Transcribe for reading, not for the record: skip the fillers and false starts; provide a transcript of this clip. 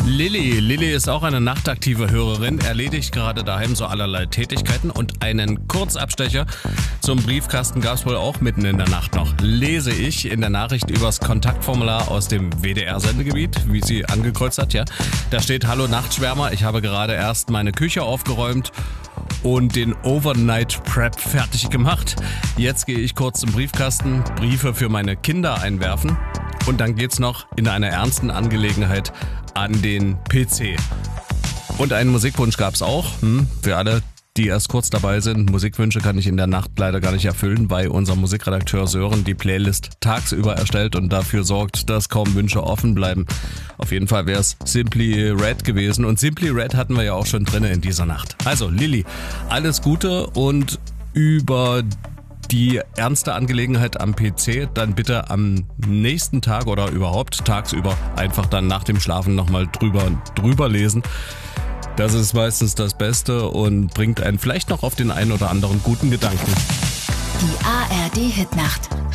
Lilly ist auch eine nachtaktive Hörerin, erledigt gerade daheim so allerlei Tätigkeiten und einen Kurzabstecher zum Briefkasten gab es wohl auch mitten in der Nacht noch. Lese ich in der Nachricht übers Kontaktformular aus dem WDR-Sendegebiet, wie sie angekreuzt hat, ja. Da steht: Hallo Nachtschwärmer, ich habe gerade erst meine Küche aufgeräumt und den Overnight Prep fertig gemacht. Jetzt gehe ich kurz zum Briefkasten, Briefe für meine Kinder einwerfen und dann geht's noch in einer ernsten Angelegenheit an den PC. Und einen Musikwunsch gab's auch, für alle, die erst kurz dabei sind. Musikwünsche kann ich in der Nacht leider gar nicht erfüllen, weil unser Musikredakteur Sören die Playlist tagsüber erstellt und dafür sorgt, dass kaum Wünsche offen bleiben. Auf jeden Fall wäre es Simply Red gewesen und Simply Red hatten wir ja auch schon drin in dieser Nacht. Also Lilly, alles Gute und über die ernste Angelegenheit am PC dann bitte am nächsten Tag oder überhaupt tagsüber einfach dann nach dem Schlafen nochmal drüber lesen. Das ist meistens das Beste und bringt einen vielleicht noch auf den einen oder anderen guten Gedanken. Die ARD Hitnacht.